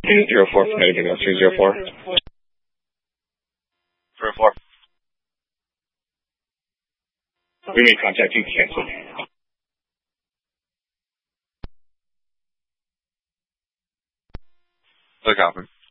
204 from Anything else, 304. 304. We made contact, you canceled. Look, Alfred.